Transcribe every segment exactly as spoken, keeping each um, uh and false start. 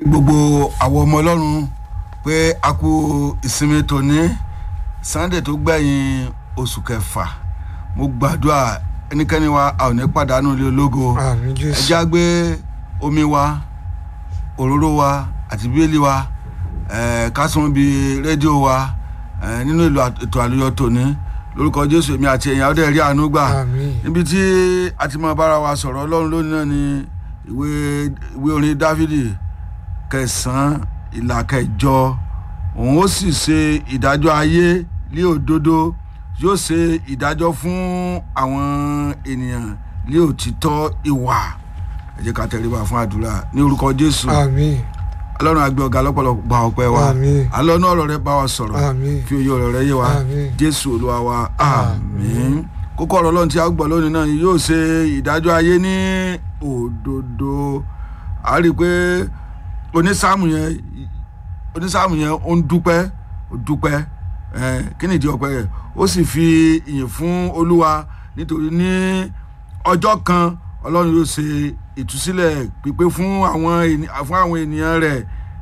gbogbo àwọn ọmọ ọlọ́run pé a kú ìsinmi tòní Sunday tó gbẹ̀yìn oṣù kẹfà. Mo gbàdúrà ẹnikẹ́ni wa a ò ní pàdánù ilé ológo. Ẹ já gbé omi wa, òróró wa àti bíbélì wa ká sún bí rédíò wa nínú ìlú ètò àlùyọ tòní lórúkọ Jésù. Èmi àti ẹ̀yin ọdẹ rí àánú gbà níbi tí a ti máa bára wa sọ̀rọ̀ Ọlọ́run lónìí náà ni ìwé ìwé orin Dáfídì kẹsàn-án ìlà kẹjọ. Òun ó sì ṣe ìdájọ́ ayé lé òdodo, yóò ṣe ìdájọ́ fún àwọn ènìyàn lé òtítọ́ ìwà. Ẹ jẹ́ ká tẹríba fún àdúrà ní orúkọ Jésù. Àmín. Ọlọ́run àgbẹ̀ ọ̀gá lọ́pọ̀lọpọ̀ gba ọpẹ́ wa. Àmín. Àlọ́nà ọ̀rọ̀ rẹ bá wa sọ̀rọ̀. Àmín. Fi òye ọ̀rọ̀ rẹ yé wa. Àmín. Jésù Olúwa wa. Àmín. Kókó ọ̀rọ̀ Ọlọ́run tí a gbọ́ lónìí náà yóò ṣe ìdájọ́ ayé ní òdodo. A rí i pé onísáàmù yẹn onísáàmù yẹn ó ń dúpẹ́ ó dúpẹ́ kí nìdí ọpẹ́ rẹ̀? Ó sì fi ìyìn fún Olúwa nítorí ní ọjọ́ kan Ọlọ́run yóò ṣe ìtúsílẹ̀ pípé fún àwọn fún àwọn ènìyàn rẹ̀,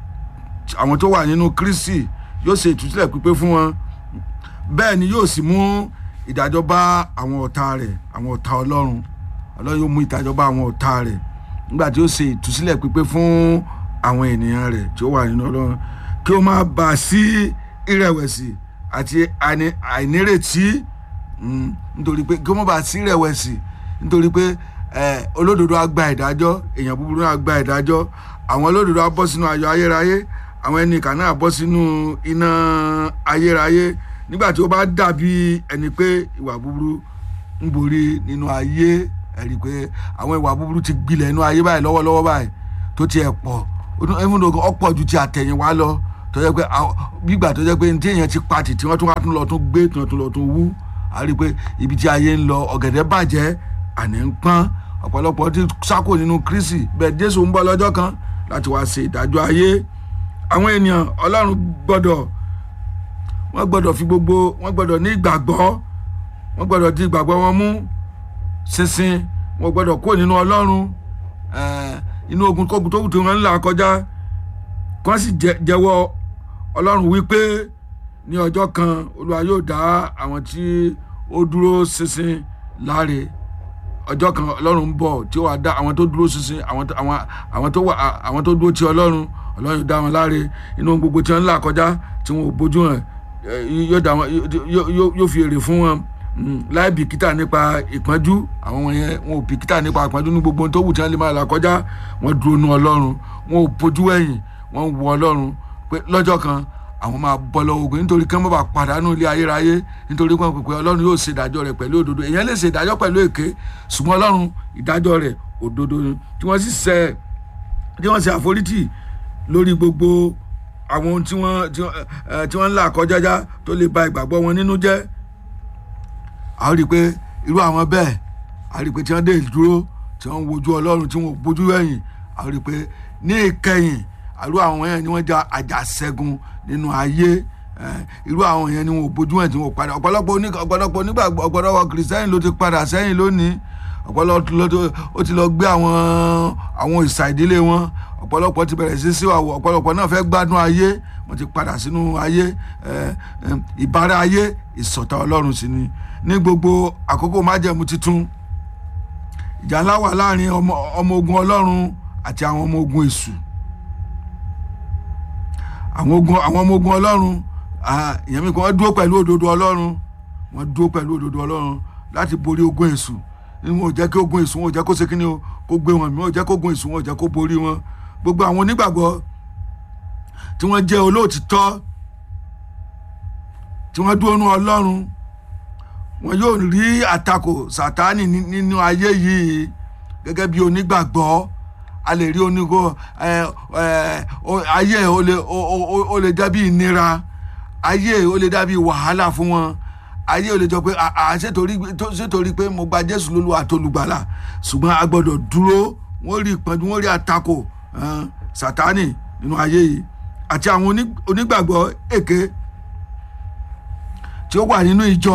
àwọn tó wà nínú Kristi yóò ṣe ìtúsílẹ̀ pípé fún wọn. Bẹ́ẹ̀ ni yóò sì mú ìdájọ́ bá àwọn ọ̀tá rẹ̀, àwọn ọ̀tá Ọlọ́run. Ọlọ́run yóò mú ìdájọ́ bá àwọn ọ̀tá rẹ̀ nígbà tí ó ṣe ìtúsílẹ̀ pípé fún àwọn ènìyàn rẹ̀ tí ó wà nínú Ọlọ́run, kí ó má bà sí ìrẹ̀wẹ̀sì àti àìnírètí, nítorí pé kí ó má bà sí ìrẹ̀wẹ̀sì nítorí pé olódodo á gba ìdájọ́, èèyàn búburú á gba ìdájọ́. Àwọn olódodo á bọ́ sínú ayọ̀ ayérayé, àwọn ẹni ìkà náà á bọ́ sínú iná ayérayé. Nígbà tí ó bá dàbí ẹni pé ìwà búburú ń borí nínú ayé, ẹ rí i pé àwọn ìwà búburú ti gbilẹ̀ nínú ayé báyìí lọ́wọ́lọ́wọ́ báyìí tó tiẹ̀ pọ̀, ọ̀pọ̀ ju ti àtẹ̀yìnwá lọ, tó jẹ́ pé gbígbà tó jẹ́ pé ní tí èèyàn ti pati tí wọ́n tún wá tún lọ tún gbé tí wọ́n tún lọ tún wú. A rí i pé ibi tí ayé ń lọ ọ̀gẹ̀dẹ̀ bàjẹ́ àní ń pọ́n, ọ̀pọ̀lọpọ̀ ti sákò nínú Kristi. Bẹ́ẹ̀ Jésù ń bọ̀ lọ́jọ́ kan láti wá ṣe ìdájọ́ ayé. Àwọn ènìyàn Ọlọ́run gbọ́dọ̀ wọ́n gbọ́dọ̀ fi gbogbo wọ́n gbọ́dọ̀ ní ìgbàgbọ́, wọ́n gbọ́dọ̀ di ìgbàgbọ́ wọn mú ṣinṣin, wọ́n gbọ́dọ̀ kó nínú Ọlọ́run inú ogun kógun tó wù tí wọ́n ń là kọjá, kí wọ́n sì jẹ́wọ́ Ọlọ́run wípé ní ọjọ́ kan Olúwa yóò dá àwọn tí ó dúró ṣinṣin láre. Ọjọ́ kan Ọlọ́run ń bọ̀ tí ó wà dá àwọn tó dúró ṣinṣin, àwọn àwọn tó wà àwọn tó dúró ti Ọlọ́run, Ọlọ́run yóò dá wọn láre inú gbogbo tí wọ́n ń là kọjá tí wọn ò bójú hàn, yóò dá wọn yóò fi èrè fún wọn láì bìkítà nípa ìpọ́njú. Àwọn wọn yẹn wọn ò bìkítà nípa ìpọ́njú ní gbogbo tó wù tí wọ́n lè máa là kọjá. Wọ́n dúró nu Ọlọ́run, wọn ò bójú ẹ̀yìn, wọ́n wọ Ọlọ́run pé lọ́jọ́ kan àwọn máa bọ́ lọ́wọ́ ogun nítorí kí wọ́n bá pàdánù ilé ayérayé, nítorí pé pé Ọlọ́run yóò ṣe ìdájọ́ rẹ̀ pẹ̀lú òdodo. Èèyàn lè ṣe ìdájọ́ pẹ̀lú èké, ṣùgbọ́n Ọlọ́run ìdájọ́ rẹ̀ òdodo ni. Tí wọ́n sì ṣe tí wọ́n ṣe àforítì lórí gbogbo àwọn ohun tí wọ́n tí wọ́n ń là kọjá tó lè ba ìgbàgbọ́ wọn nínú jẹ́. A rí i pé irú àwọn bẹ́ẹ̀, a rí i pé tí wọ́n dé ìdúró tí wọ́n ń wojú Ọlọ́run tí wọ́n bójú ẹ̀yìn, a rí i pé ní ìkẹyìn irú àwọn yẹn ni wọ́n já àjàṣẹ́gun nínú ayé. Irú àwọn yẹn ni wọ́n bójú ẹ̀yìn tí wọ́n padà. Ọ̀pọ̀lọpọ̀ ọ̀pọ̀lọpọ̀ onígbàgbọ́ ọ̀pọ̀lọpọ̀ kìrìsìtẹ́nì ló ti padà sẹ́yìn lónìí. Ọ̀pọ̀lọpọ̀ ó ti lọ gbé àwọn àwọn ìsà ìdílé wọn. Ọ̀pọ̀lọpọ̀ ti bẹ̀rẹ̀ sí sí àwọ̀, ọ̀pọ̀lọpọ̀ náà fẹ́ gbádùn ayé, wọ́n ti padà sínú ayé. Ìbára ayé ìṣọ̀tá Ọlọ́run sì ni. Ní gbogbo àkókò májẹ̀mú titun, ìjà ńlá wà láàrin ọmọ ogun Ọlọ́run àti àwọn ọmọ ogun èṣù. Àwọn ogun àwọn ọmọ ogun Ọlọ́run ìyẹn mi kan wọ́n dúró pẹ̀lú òdodo Ọlọ́run, wọ́n dúró pẹ̀lú òdodo Ọlọ́run láti borí ogun èṣù. Wọn ò jẹ́ kí ogun èṣù wọn ò jẹ́ kó ṣe kíni o kó gbé wọn mì, wọn ò jẹ́ kó ogun èṣù wọn ò jẹ́ kó borí wọn. Gbogbo àwọn onígbàgbọ́ tí wọ́n jẹ́ olóòtítọ́, tí wọ́n dúró nú Ọlọ́run, wọn yóò rí àtakò Sátánì nínú ayé yìí. Gẹ́gẹ́ bí onígbàgbọ́ a lè rí onígbò ayé ó lè dàbí ìnira, ayé ó lè dàbí wàhálà fún wọn, ayé ó lè jọ pé ṣètòrí pé mo gba Jésù lólúwa àtolùgbàlà, ṣùgbọ́n a gbọ́dọ̀ dúró. Wọ́n rí ìpọ́njú, wọ́n rí àtakò Sátánì nínú ayé yìí àti àwọn onígbàgbọ́ èké tí ó wà nínú ìjọ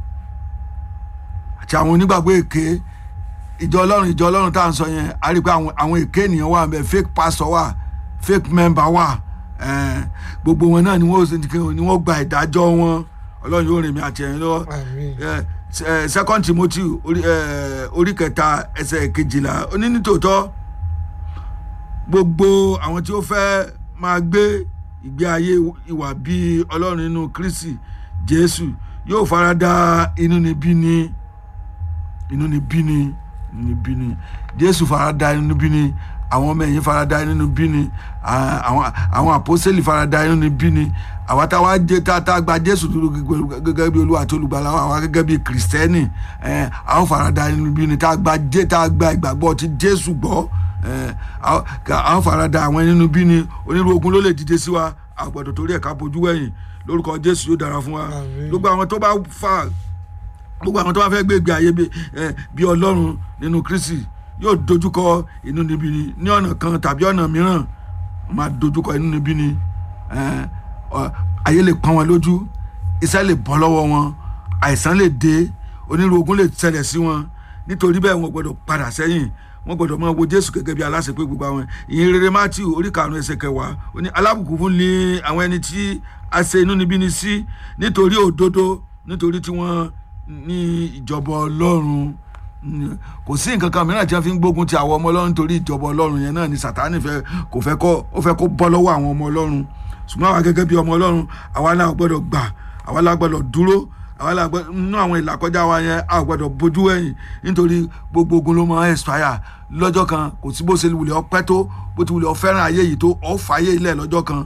àti àwọn onígbàgbọ́ èké ìjọ Ọlọ́run ìjọ Ọlọ́run tá à ń sọ yẹn. A rí i pé àwọn èké ènìyàn wà ńbẹ̀, fake pastor wà, fake member wà gbogbo wọn náà ni wọ́n ni wọ́n gba ìdájọ́ wọn ọlọ́run yóò rìn mí àti ẹ̀yin lọ́wọ́ second Timothy orí kẹta ẹsẹ̀ kejìlá ó ní nítòótọ́ gbogbo àwọn tí ó fẹ́ máa gbé ìgbé ayé ìwà bíi ọlọ́run nínú Kristi Jésù yóò farada inúnibíni inúnibíni inúnibíni Jésù farada inúnibíni àwọn ọmọ ẹ̀yìn farada inúnibíni àwọn àwọn àpọ́sítélì farada inúnibíni àwa táwa jẹ́ tá tá gba Jésù dúró gẹ́gẹ́ bí Olúwa àti olùgbàlà wa gẹ́gẹ́ bí Kristẹni àwọn farada inúnibíni tá gba jẹ́ tá gba ìgbàgbọ́ ti Jésù gbọ́ àwọn farada àwọn inúnibíni onírú ogun ló lè dìde sí wa àgbọ̀dọ̀ torí ẹ̀ka bojú wẹ̀yìn lórúkọ Jésù yóò dára fún wa gbogbo àwọn tó bá fà gbogbo àwọn tó bá fẹ́ gbé ìgbé ayé bí Ọlọ́run nínú Kristi yóò dojúkọ inúnibíni ní ọ̀nà kan tàbí ọ̀nà mìíràn máa dojúkọ inúnibíni ayé lè pọ́n wọn lójú iṣẹ́ lè bọ́ lọ́wọ́ wọn àìsàn lè dé onírú ogun lè ṣẹlẹ̀ sí wọn nítorí bẹ́ẹ̀ wọn gbọ́dọ̀ padà sẹ́yìn wọn gbọ́dọ̀ máa wo Jésù gẹ́gẹ́ bí aláṣepé gbogbo àwọn ìyìn rere Mátíù orí karùn-ún ẹsẹ̀ kẹwàá ó ní alábùkún fún ni àwọn ẹni tí a ṣe inúnibíni sí nítorí òdodo nítorí tí wọ́n ní ìjọba Ọlọ́run kò sí nǹkan kan mìíràn tí wọ́n fi ń gbógun ti àwọn ọmọ Ọlọ́run nítorí ìjọba Ọlọ́run yẹn náà ni Sátánì fẹ́ kò fẹ́ kó ó fẹ́ kó bọ́ lọ́wọ́ àwọn ọmọ Ọlọ́run ṣùgbọ́n àwa gẹ́gẹ́ bí ọmọ Ọlọ́run àwa náà gbọ́dọ̀ gbà àwa náà gbọ́dọ̀ dúró àwa náà gbọ́dọ̀ nínú àwọn ìlàkọjá wa yẹn a gbọ́dọ̀ bójú ẹ̀yìn nítorí gbogbo ogun ló máa expire lọ́jọ́ kan kò sí bó ṣe wulẹ̀ ọpẹ́ tó bó ti wulẹ̀ ọfẹ́ràn ayé yìí tó ọ̀fàyè ilẹ̀ lọ́jọ́ kan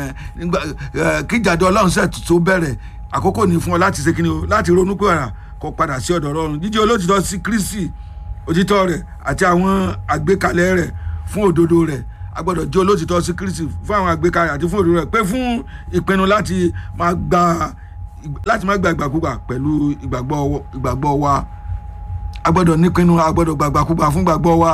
kíjàdọ̀ Ọlọ́run ṣẹ̀ tó bẹ̀rẹ̀ àkókò ní fún ọ láti ṣe kíni o láti ronú pé ara kó padà sí ọ̀dọ̀ Ọlọ́run jíjẹ́ olótìtọ́ sí Kristi òtítọ́ rẹ̀ àti àwọn àgbékalẹ̀ rẹ̀ fún òdodo rẹ̀ a gbọ́dọ̀ jẹ́ olótìtọ́ sí Kristi fún àwọn àgbékalẹ̀ àti fún òdodo rẹ̀ pé fún ìpinnu láti máa gba láti máa gba ìgbàkúgbà pẹ̀lú ìgbàgbọ́ ìgbàgbọ́ wa a gbọ́dọ̀ nípinnu a gbọ́dọ̀ gbàgbàkúgbà fún ìgbàgbọ́ wa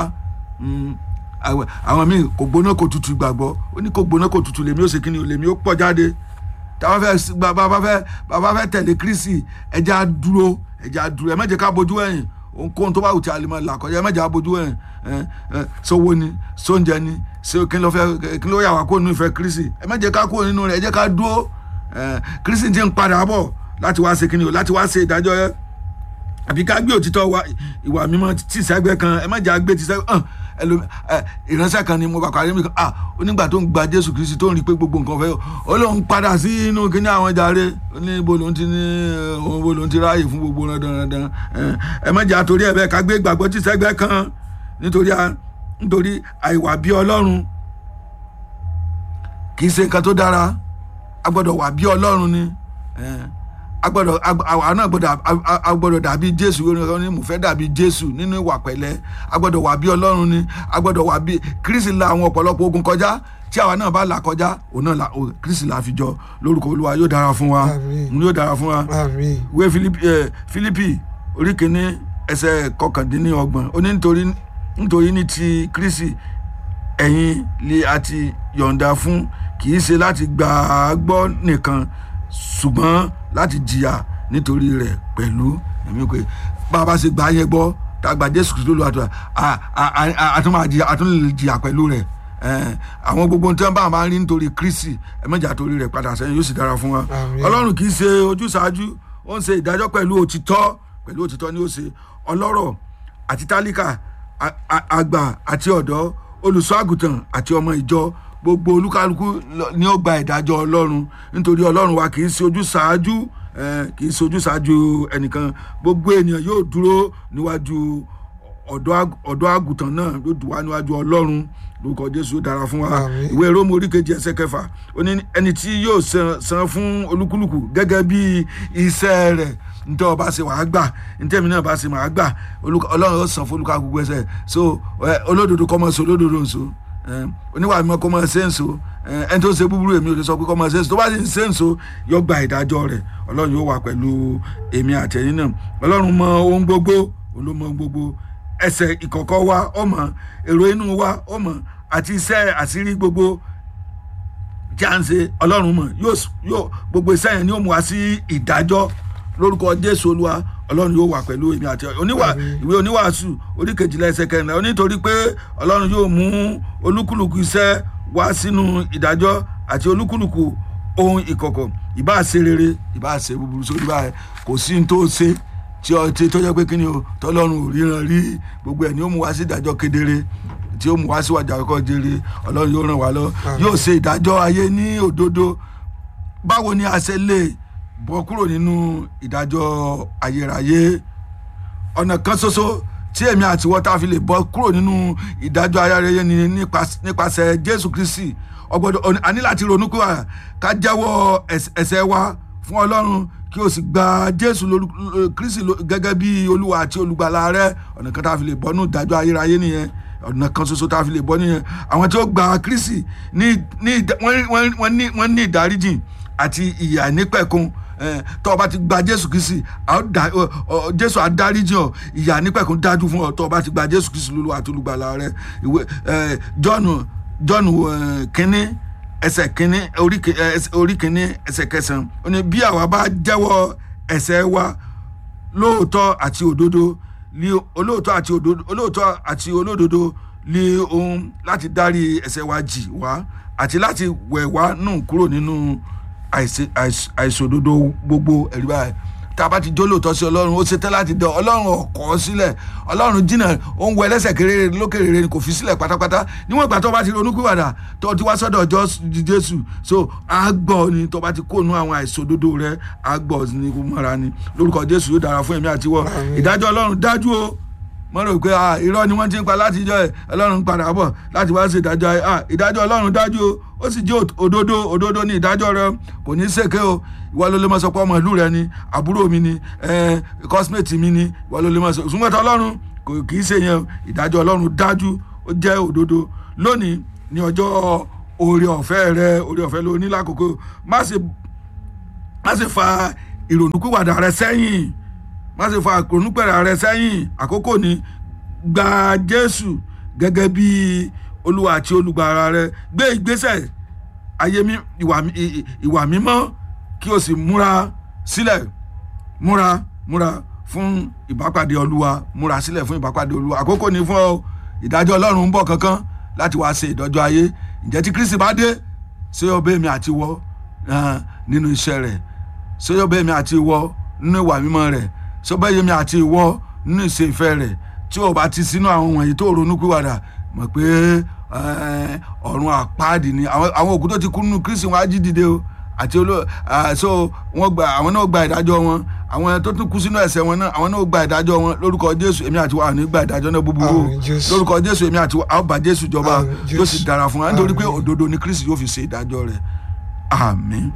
àwọn míì kò gbóná kò tutù ìgbàgbọ́ ó ní kò gbóná kò tutù lèmi ó ṣe kíni lèmi ó pọ̀ jáde táwọn fẹ́ bàbá fẹ́ bàbá fẹ́ tẹ̀lé Kristi ẹjẹ́ á dúró ẹjẹ́ á dúró ẹ má jẹ́ ká bojú ẹ̀yìn ohunkóhun tó bá wù tí a lè máa là kọjá ẹ má jẹ́ á bojú ẹ̀yìn sówó ni sóúnjẹ ni kí ló fẹ́ kí ló yà wá kó nínú ìfẹ́ Kristi ẹ má jẹ́ ká kó nínú rẹ̀ ẹ jẹ́ ká dúró Kristi ti ń padà bọ̀ láti wá ṣe kíni o láti wá ṣe ìdájọ́ yẹn àbí ká gbé òtítọ́ wa ìwà mímọ́ tí sẹ́gbẹ́ kan ẹ má jẹ́ àgbé tí sẹ́gbẹ́ ìránṣẹ́ kan ni mo bá parí mi kan ah onígbà tó ń gba Jésù Kristi tó ń rí pé gbogbo nǹkan fẹ́ ó lóun padà sí inú kíní àwọn jàre ní ibo lòun ti ní ibo lòun ti ráàyè fún gbogbo dandan ẹ má jẹ́ àtòrí ẹ̀ bẹ́ẹ̀ ká gbé ìgbàgbọ́ tí sẹ́gbẹ́ kan nítorí nítorí àìwà bí Ọlọ́run kì í ṣe nǹkan tó dára a gbọ́dọ̀ wà bí Ọlọ́run ni agbọ́dọ̀ àwa náà gbọ́dọ̀ agbọ́dọ̀ dàbí Jésù ní mo fẹ́ dàbí Jésù nínú ìwà pẹ̀lẹ́ agbọ́dọ̀ wà bí Ọlọ́run ni agbọ́dọ̀ wà bí Kristi la àwọn ọ̀pọ̀lọpọ̀ ogun kọjá tí àwa náà bá là kọjá òun náà la Kristi la fi jọ lórúkọ Olúwa yóò dára fún wa yóò dára fún wa ìwé Fílípì orí kìíní ẹsẹ̀ kọkàndínlọ́gbọ̀n ó ní nítorí nítorí ní ti Kristi ẹ̀yin lè àti yọ̀ǹda fún kì í ṣe láti gbà á gbọ́ nìkan ṣùgbọ́n láti jìyà nítorí rẹ̀ pẹ̀lú ẹ̀mí pé bá a bá ṣe gbà á yẹn gbọ́ tá a gba Jésù Kristi lólu àtúntò àtún máa jìyà àtún lè jìyà pẹ̀lú rẹ̀ àwọn gbogbo tí wọ́n bá máa ń rí nítorí Kristi ẹ má jà torí rẹ̀ padà sẹ́yìn yóò sì dára fún wa Ọlọ́run kì í ṣe ojúṣàájú ó ń ṣe ìdájọ́ pẹ̀lú òtítọ́ pẹ̀lú òtítọ́ ni ó ṣe ọlọ́rọ̀ àti tálíkà àgbà àti ọ̀dọ́ olùṣọ́ àgùntàn àti ọmọ ìjọ gbogbo olúkálukú ni ó gba ìdájọ́ Ọlọ́run nítorí Ọlọ́run wa kì í ṣe ojúṣàájú kì í ṣe ojúṣàájú ẹnìkan gbogbo ènìyàn yóò dúró níwájú ọ̀dọ́ àgùntàn náà yóò dùn wá níwájú Ọlọ́run lórúkọ Jésù dára fún wa ìwé Róòmù orí kejì ẹsẹ̀ kẹfà ó ní ẹni tí yóò san fún olúkúlùkù gẹ́gẹ́ bí iṣẹ́ rẹ̀ ntẹ́ ọba ṣe wàá gbà ntẹ́ mi náà bá ṣe wàá gbà Ọlọ́run yóò san fún olúkúlùkù ẹsẹ̀ so olódodo kọ́ mọ́ so olódodo nso oníwà mímọ́ kọ́ mọ́ ṣe ń so ẹni tó ṣe búburú èmi ò lè sọ pé kọ́ mọ́ ṣe ń so tó bá ṣe ń ṣe ń so yóò gba ìdájọ́ rẹ̀ Ọlọ́run yóò wà pẹ̀lú èmi àtẹ̀yìn náà Ọlọ́run mọ ohun gbogbo òun ló mọ ohun gbogbo ẹsẹ̀ ìkọ̀kọ̀ wa ó mọ̀ èrò inú wa ó mọ̀ àti iṣẹ́ àṣírí gbogbo tí a ń ṣe Ọlọ́run mọ̀ yóò gbogbo iṣẹ́ yẹn ni ó mú wa sí ìdájọ́ lórúkọ Jésù Olúwa Ọlọ́run yóò wà pẹ̀lú èmi àti oníwà ìwé oníwàásù orí kejìlá ẹsẹ̀ kẹrìnlá nítorí pé Ọlọ́run yóò mú olúkúlùkù iṣẹ́ wá sínú ìdájọ́ àti olúkúlùkù ohun ìkọ̀kọ̀ ìbá ṣe rere ìbá ṣe búburú sórí báyìí kò sí ní tó ṣe tí ọ tí tó jẹ́ pé kí ni o tọ́lọ́run ò ríran rí gbogbo ẹ̀ ni ó mú wá sí ìdájọ́ kedere tí ó mú wá síwájú àkọ́kọ́ jèrè ọlọ́run yóò ràn wá lọ yóò ṣe ìdájọ́ ayé ní òdodo. Báwo ni a ṣe lè bọ́ kúrò nínú ìdájọ́ ayérayé? Ọ̀nà kan ṣoṣo tí èmi àti wọ́n tá fi lè bọ́ kúrò nínú ìdájọ́ ayérayé ni nípasẹ̀ Jésù Kristi. Ọgbọ́dọ̀ a ní láti ronú pé ká jẹ́wọ́ ẹ̀ṣẹ̀ wa fún Ọlọ́run kí o sì gba Jésù Kristi gẹ́gẹ́ bí Olúwa àti olùgbàlà rẹ. Ọ̀nà kan tá fi lè bọ́ nínú ìdájọ́ ayérayé nìyẹn. Ọ̀nà kan ṣoṣo tá fi lè bọ́ nìyẹn. Àwọn tí ó gba Kristi ní wọ́n ní ìdáríjì àti ìyà nípẹ̀kun. Tó o bá ti gba Jésù Kristi Jésù á dáríjì ọ́, ìyà nípẹ̀kun dájú fún ọ tó o bá ti gba Jésù Kristi lólúwa àti olùgbàlà rẹ. ìwé John John kínní ẹsẹ̀ kínní orí kínní ẹsẹ̀ kẹsàn-án ó ní bí àwa bá jẹ́wọ́ ẹ̀ṣẹ̀ wa lóòótọ́ àti òdodo ní olóòótọ́ àti òdodo olóòótọ́ àti olódodo ní ohun láti dárí ẹ̀ṣẹ̀ wa jì wá àti láti wẹ̀ wá nù kúrò nínú àìṣòdodo gbogbo. Ẹ̀rí báyìí tá a bá ti jólóòtọ́ sí Ọlọ́run ó ṣetán láti dán Ọlọ́run ọkọ̀ sílẹ̀. Ọlọ́run jìnnà ó ń wọ ẹlẹ́sẹ̀ kéré lókè rere ni kò fi sílẹ̀ pátápátá níwọ̀n ìgbà tó bá ti ronúpìwàdà tó ti wá sọ́dọ̀ Jésù so á gbọ́ ni tó bá ti kóònù àwọn àìṣòdodo rẹ á gbọ́ ni kò mọ́ra ni. Lórúkọ Jésù yóò dára fún èmi àti wọ. Ìdájọ́ Ọlọ́run dájú o. Mo rò pé irọ́ ni wọ́n ti ń pa láti jọ ẹ̀ Ọlọ́run padà bọ̀ láti wá sí ìdájọ́ ẹ̀ ìdájọ́ Ọlọ́run dájú o. Ó sì jẹ́ òdodo òdodo ní ìdájọ́ rẹ kò ní ṣèké o. Ìwọ ló lè máa sọ pé ọmọ ìlú rẹ ni àbúrò mi ni cosmate mi ni ìwọ ló lè máa sọ ṣùgbọ́n tí Ọlọ́run kì í ṣe yẹn. Ìdájọ́ Ọlọ́run dájú ó jẹ́ òdodo. Lónìí ní ọjọ́ oore ọ̀fẹ́ rẹ oore ọ̀fẹ́ ló ní lákòókò má ṣe má ṣe fa ìrònúpìwàdà rẹ sẹ́yìn má ṣe fa ìrònúpìwàdà rẹ sẹ́yìn. Àkókò ni gba Jésù gẹ́gẹ́ bí Olúwa àti olùgbàlà rẹ. Gbé ìgbésẹ̀ ayé mi ìwà mímọ́ kí o sì múra sílẹ̀ múra múra fún ìbápàdé Olúwa múra sílẹ̀ fún ìbápàdé Olúwa. Àkókò ni fún ọ ìdájọ́ Ọlọ́run ń bọ̀ kankan láti wá ṣe ìdájọ́ ayé. Ǹjẹ́ tí Kristi bá dé ṣé yóò bẹ̀ mí àti wọ nínú iṣẹ́ rẹ̀? Ṣé yóò bẹ̀ mí àti wọ nínú ìwà mímọ́ rẹ̀? Ṣé yóò bẹ̀ mí àti wọ nínú ìṣe ìfẹ́ rẹ̀? Tí o bá ti sínú àwọn wọ̀nyí tó ronúpìwàdà mọ̀ pé ọ̀run àpáàdì ni àwọn òkú tó ti kú nínú Kristi wọn á jí dìde o àti olóò so wọn gba àwọn náà gba ìdájọ́ wọn àwọn tó tún kú sínú ẹ̀ṣẹ̀ wọn náà àwọn náà gba ìdájọ́ wọn. Lórúkọ Jésù èmi àti wa àní gba ìdájọ́ náà búburú. Lórúkọ Jésù èmi àti wa àwọn bá Jésù jọba yóò sì dára fún wa nítorí pé òdodo ni Kristi yóò fi ṣe ìdájọ́ rẹ̀. Àmín.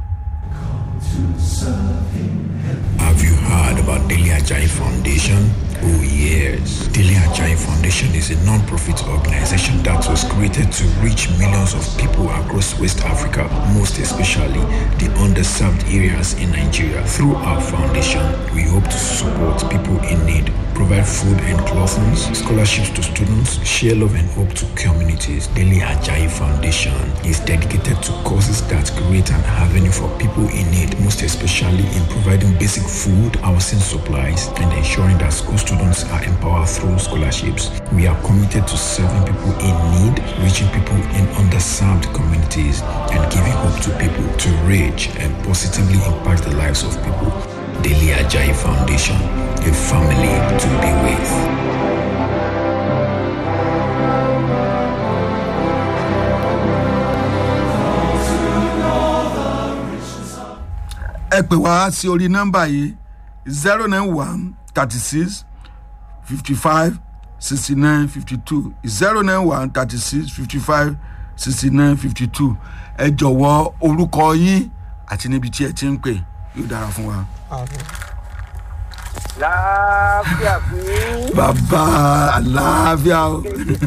Have you heard about Daily Ajayi Foundation? Oh yes. Daily Ajayi Foundation is a non-profit organization that was created to reach millions of people across West Africa, most especially the underserved areas in Nigeria. Through our foundation, we hope to support people in need, provide food and clothing, scholarships to students, share love and hope to communities. Daily Ajayi Foundation is dedicated to causes that create an avenue for people in need, most especially in providing basic food, housing supplies, and ensuring that school students are empowered through scholarships. We are committed to serving people in need, reaching people in underserved communities, and giving hope to people to reach and positively impact the lives of people. Daily Ajayi Foundation, a family to be with. Ẹ pè wá sí orí nọ́mbà yìí zero nine one thirty six fifty five sixty nine fifty two zero nine one thirty six fifty five sixty nine fifty two. Ẹ jọ̀wọ́ orúkọ yín àti níbi tí ẹ ti ń pè yóò dára fún wa. Láàfíà fún yín. Bàbá àlàáfíà o.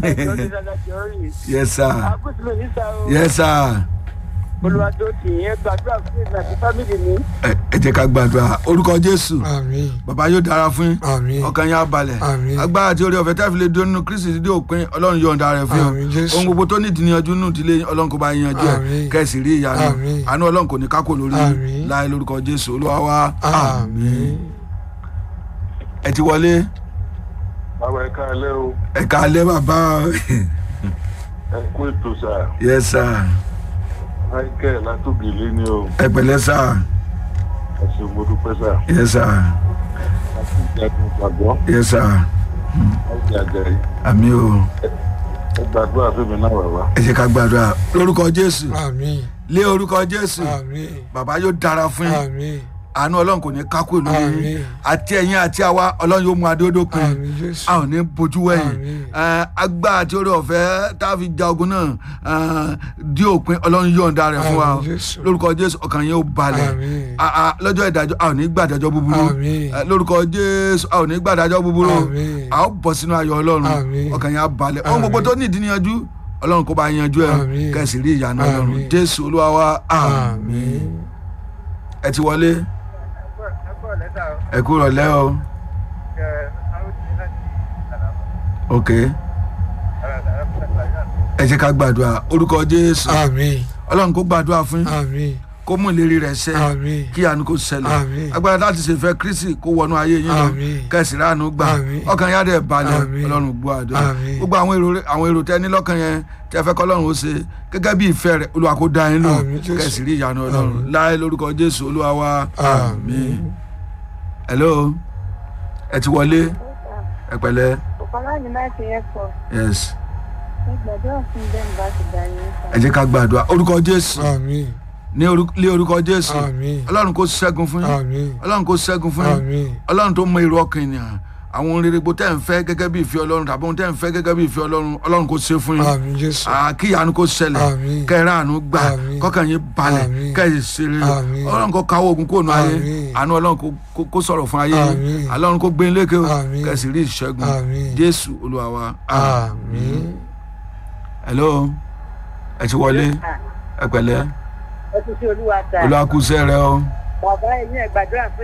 Yes sir. Àkútùmí ní sá o. Yes sir. Olúwadó tì yẹn gbàdúrà fún ìgbà tí fámìlì mi. Ẹ jẹ́ ká gbàdúrà orúkọ Jésù. Àmín. Bàbá yóò dára fún yín. Àmín. Ọkàn yín á balẹ̀. Àmín. Agbára tí orí ọ̀fẹ́ tẹ́ fi lè dúró nínú Kristi dídé òpin Ọlọ́run yọ̀ǹda rẹ̀ fún yín. Àmín Jésù. Ohun gbogbo tó ní ìdíyanjú nù ìdílé Ọlọ́run kó bá yín yanjú ẹ̀. Àmín. Kẹ́sì rí ìyanu. Àmín. Àánú Ọlọ́run kò ní kákò lórí Àmín. láì lórúkọ Jésù Olúwa wa. Àmín. Ẹ ti wọlé. Bàbá ẹ káalẹ́ o. Ẹ káalẹ́ bàbá. ẹ kú ètò sà. yes sir. michael látòbí ilé ni o. ẹ pẹ̀lẹ́ sà. ẹ ṣe mo dúpẹ́ sà. yes sir. àti ìjàdùn gbàgbọ́. yes sir. ọjà àjẹrí. àmì o. ẹ gbàdúrà fún mi náà wàwá. ẹ jẹ́ ká gbàdúrà lórúkọ jésù. àmín. lé orúkọ jésù. àmín. bàbá yóò dára fún yín. àmín. àánú ọlọ́run kò ní kákó ìlú yín. àmín. àti ẹ̀yin àti àwa ọlọ́run yóò mú adódó pin. àmín jésù. a ò ní bojú wẹ̀yìn. àmín. agbá àti orí ọ̀fẹ́ tá a fi ja ogun náà dí òpin ọlọ́run yọ̀ǹda rẹ̀ fún wa. àmín jésù. lórúkọ jésù ọkàn yẹn ó balẹ̀. àmín. A- a- lọ́jọ́ ìdájọ́ a ò ní gbàdájọ́ búburú. àmín. Eh, lórúkọ jésù a ò ní gbàdájọ́ búburú. àmín. a ó bọ̀ sínú ayọ̀ ọlọ́run. àmín. ọkàn yẹn á balẹ̀. ohun gbogbo àmín. tó ní ìdíyanjú ọlọ́run kó bá yanjú ẹ̀ àmín. kẹ́sì rí ìyanu ọlọ́run àmín. jésù olúwa wa àmín. àmín. ẹ ti wọlé ẹ kú rọ̀lẹ́ o. ok ẹ jẹ́ ká gbàdúrà orúkọ jésù àmín. ọlọ́run kó gbàdúrà fún yín àmín. kó mú ìlérí rẹ̀ ṣẹ àmín. kí àánú kó ṣẹlẹ̀ àmín. agbára láti ṣèfẹ́ kristi kó wọnú ayé yín lọ àmín. kẹsì ránu gbà àmín. ọkàn yá dẹ̀ balẹ̀ àmín. ọlọ́run gbọ́ àdúrà àmín. gbogbo àwọn èrò àwọn èrò tẹ́ ní lọ́kàn yẹn tẹ́ fẹ́ kọ́ ọlọ́run ó ṣe gẹ́gẹ́ bí ìfẹ́ rẹ̀ olúwa kó dá yín lò àmín Jésù. kẹsì rí ìyanu ọlọ́run àmín. láì lórúkọ jésù olúwa wa àmín. hello ẹ ti wọlé ẹ pẹ̀lẹ́ Ọ̀pọ̀lá ni láti ẹ̀kọ́. yes Ẹ gbàdúrà fún bẹ́ẹ̀ bá ti dá yín sá. ẹ jẹ́ ká gbàdúrà orúkọ jésù àmín. ní orúkọ lé orúkọ jésù àmín. ọlọ́run kó ṣẹ́gun fún yín àmín. ọlọ́run kó ṣẹ́gun fún yín àmín. ọlọ́run tó mọ èrò ọkàn ènìyàn àwọn ohun rere gbogbo tẹ́ ń fẹ́ gẹ́gẹ́ bí ìfẹ́ ọlọ́run tàbí ohun tẹ́ ń fẹ́ gẹ́gẹ́ bí ìfẹ́ ọlọ́run ọlọ́run kó ṣe fún yín àmín jésù. Ah, kí ìyanu kó ṣẹlẹ̀ àmín. kẹ́ẹ̀rẹ́ àánú gbà àmín. kọ́kàn yín balẹ̀ àmín. kẹ́ẹ̀ ṣe rere àmín. ọlọ́run kó káwọ́ ogun kúrò nù ayé àmín. àánú ọlọ́run kó- kó- kó sọ̀rọ̀ fún ayé yín àmín. ọlọ́run kó gbé yín lékè o àmín. kẹ́ẹ̀ sì rí ìṣẹ́gun àmín. jésù olúwa wa àmín. hello ẹ ti wọlé ẹ pẹ̀lẹ́ Ẹ ti ṣe olúwa ta. olúwa kú iṣẹ́ rẹ o. Bàbá ẹ̀yin ẹ̀ gbàdúrà fún